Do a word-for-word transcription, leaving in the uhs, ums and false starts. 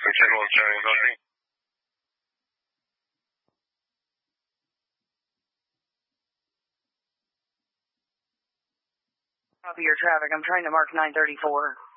ten one Charlie, Dodging. Copy your traffic. I'm trying to mark nine thirty-four.